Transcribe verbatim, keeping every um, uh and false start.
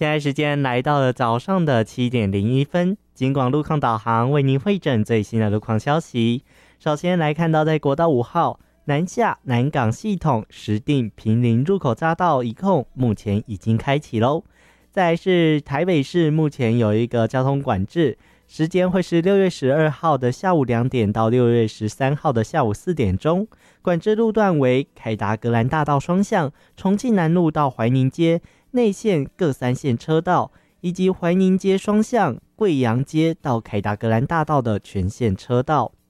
现在时间来到了早上的七点零一分，警广路况导航为您汇整最新的路况消息。首先来看到在国道五号南下南港系统石碇坪林入口匝道一控目前已经开启咯。再来是台北市目前有一个交通管制，时间会是六月十二号的下午两点到六月十三号的下午四点钟，管制路段为凯达格兰大道双向、重庆南路到怀宁街内线各三线车道，以及怀宁街双向、贵阳街到凯达格兰大道的全线车道。